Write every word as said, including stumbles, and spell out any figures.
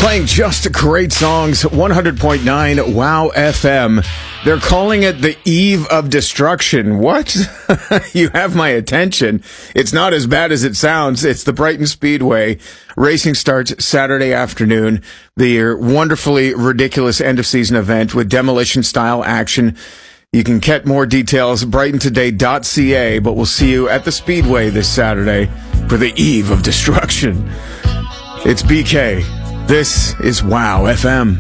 Playing just great songs, one hundred point nine Wow F M. They're calling it the Eve of Destruction. What? You have my attention. It's not as bad as it sounds. It's the Brighton Speedway. Racing starts Saturday afternoon. The wonderfully ridiculous end-of-season event with demolition-style action. You can get more details at brighton today dot c a, but we'll see you at the Speedway this Saturday for the Eve of Destruction. It's B K. This is Wow F M.